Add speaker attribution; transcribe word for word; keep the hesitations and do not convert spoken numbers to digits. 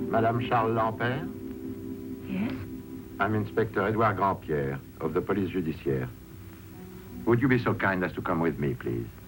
Speaker 1: Madame Charles Lampert?
Speaker 2: Yes?
Speaker 1: I'm Inspector Edouard Grandpierre of the Police Judiciaire. Would you be so kind as to come with me, please?